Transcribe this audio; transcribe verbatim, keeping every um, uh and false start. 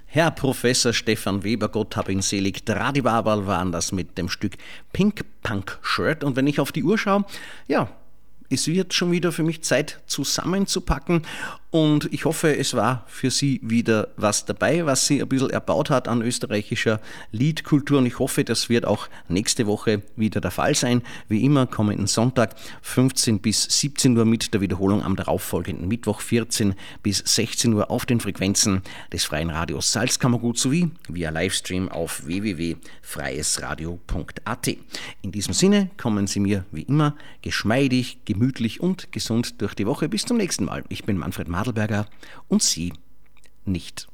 Herr Professor Stefan Weber, Gott hab ihn selig, Tradibabal waren das mit dem Stück Pink Punk Shirt. Und wenn ich auf die Uhr schaue, ja, es wird schon wieder für mich Zeit zusammenzupacken und ich hoffe, es war für Sie wieder was dabei, was Sie ein bisschen erbaut hat an österreichischer Liedkultur und ich hoffe, das wird auch nächste Woche wieder der Fall sein. Wie immer kommenden Sonntag fünfzehn bis siebzehn Uhr mit der Wiederholung am darauffolgenden Mittwoch vierzehn bis sechzehn Uhr auf den Frequenzen des Freien Radios Salzkammergut sowie via Livestream auf w w w punkt freies radio punkt a t. In diesem Sinne kommen Sie mir wie immer geschmeidig, gemütlich und gesund durch die Woche. Bis zum nächsten Mal. Ich bin Manfred Madlberger und Sie nicht.